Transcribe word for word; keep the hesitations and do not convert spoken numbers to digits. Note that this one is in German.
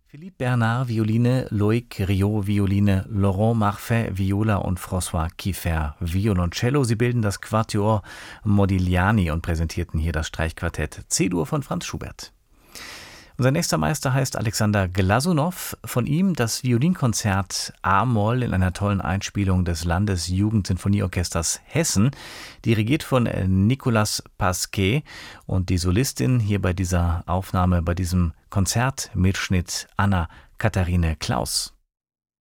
Philippe Bernard, Violine, Loïc Riot, Violine, Laurent Marfet, Viola und François Kiefer, Violoncello. Sie bilden das Quatuor Modigliani und präsentierten hier das Streichquartett C-Dur von Franz Schubert. Unser nächster Meister heißt Alexander Glasunow. Von ihm das Violinkonzert A-Moll in einer tollen Einspielung des Landesjugendsinfonieorchesters Hessen, dirigiert von Nicolas Pasquet, und die Solistin hier bei dieser Aufnahme, bei diesem Konzertmitschnitt Anna-Katharine Klaus.